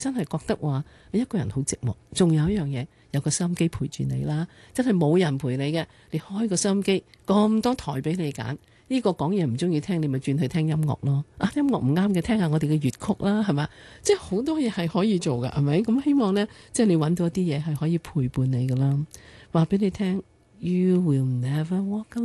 真係覺得話你一個人好寂寞，仲有一樣嘢，有個收音機陪住你啦。真係冇人陪你嘅，你開個收音機，咁多台俾你揀。呢個講嘢唔中意聽，你咪轉去聽音樂咯。音樂唔啱嘅，聽下我哋嘅粵曲啦，係嘛？即係好多嘢係可以做噶，係咪？咁希望呢，即係你揾到一啲嘢係可以陪伴你噶啦。話俾你聽，You will never walk alone。